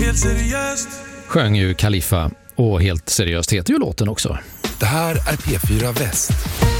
helt seriöst. Sjöng ju Khalifa, och helt seriöst heter ju låten också. Det här är P4 Väst.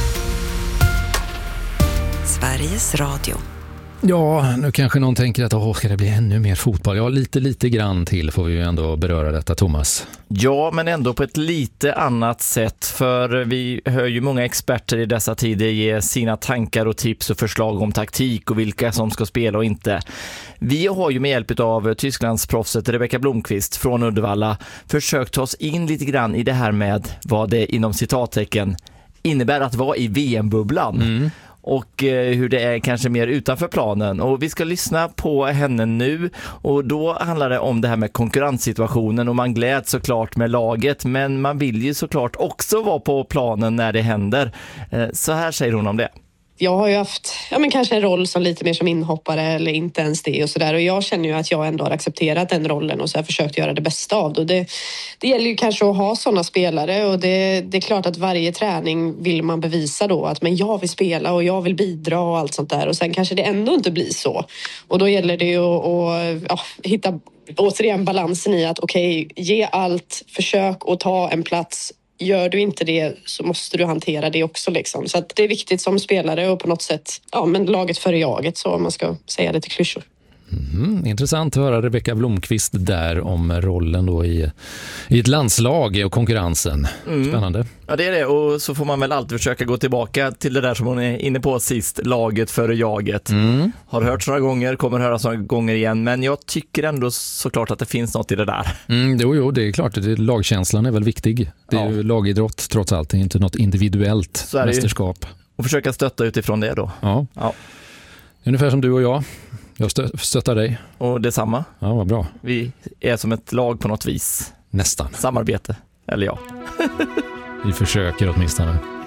Sveriges Radio. Ja, nu kanske någon tänker att ska det bli ännu mer fotboll? Ja, lite grann till får vi ju ändå beröra detta, Thomas. Ja, men ändå på ett lite annat sätt, för vi hör ju många experter i dessa tider ge sina tankar och tips och förslag om taktik och vilka som ska spela och inte. Vi har ju med hjälp av Tysklands proffset Rebecka Blomqvist från Uddevalla försökt ta oss in lite grann i det här med vad det inom citattecken innebär att vara i VM-bubblan. Och hur det är kanske mer utanför planen. Och vi ska lyssna på henne nu. Och då handlar det om det här med konkurrenssituationen. Och man gläds såklart med laget. Men man vill ju såklart också vara på planen när det händer. Så här säger hon om det. Jag har ju haft kanske en roll som lite mer som inhoppare eller inte ens det och sådär. Och jag känner ju att jag ändå har accepterat den rollen och så har försökt göra det bästa av det. Det gäller ju kanske att ha sådana spelare, och det är klart att varje träning vill man bevisa då att men jag vill spela och jag vill bidra och allt sånt där. Och sen kanske det ändå inte blir så. Och då gäller det ju att hitta återigen balansen i att ge allt, försök att ta en plats. Gör du inte det så måste du hantera det också liksom. Så att det är viktigt som spelare och på något sätt, men laget före jaget, så om man ska säga det till klyschor. Intressant att höra Rebecka Blomqvist där om rollen då i ett landslag och konkurrensen. Spännande. Ja, det är det, och så får man väl alltid försöka gå tillbaka till det där som hon är inne på sist, laget före jaget. Har hört några gånger, kommer höra några gånger igen, men jag tycker ändå såklart att det finns något i det där. Jo, det är klart, lagkänslan är väl viktig. Det är ju lagidrott trots allt, det är inte något individuellt mästerskap. Och försöka stötta utifrån det då. Ja. Ungefär som du och jag. Jag stöttar dig. Och detsamma. Ja, vad bra. Vi är som ett lag på något vis. Nästan. Samarbete, eller ja. Vi försöker åtminstone.